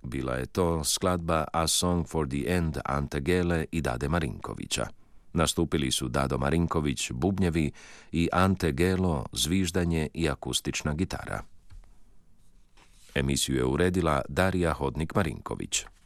Bila je to skladba A Song for the End Ante Gele i Dade Marinkovića. Nastupili su Dado Marinković, bubnjevi, i Ante Gelo, zviždanje i akustična gitara. Emisiju je uredila Darija Hodnik-Marinković.